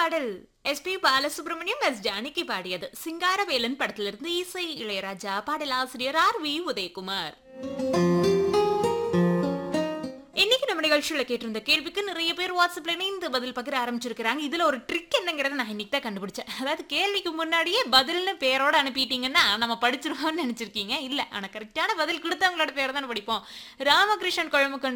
பாடல் SP Balasubramaniam S Janaki பாடியது. சிங்காரவேலன் படத்திலிருந்து இசை இளையராஜா, பாடலாசிரியர் ஆர்.வி. உதயகுமார். இன்னைக்கு நம்ம நிகழ்ச்சியில கேட்டிருந்த கேள்விக்கு நிறைய பேர் வாட்ஸ்அப்ல இணைந்து பதில் பகிர ஆரம்பிச்சிருக்காங்க. இதுல ஒரு ட்ரிக் என்னங்கறத நான் இன்னைக்கு தான் கண்டுபிடிச்சேன். அதாவது கேள்விக்கு முன்னாடியே பதில்னு பேரோட அனுப்பிட்டீங்கன்னா நம்ம படிச்சிருவோம்னு நினைச்சிருக்கீங்க. இல்ல, ஆனா கரெக்டான பதில் கொடுத்தவங்களோட பேரை தான் படிப்போம். ராமகிருஷ்ணன் குழம்புக்கொண்டு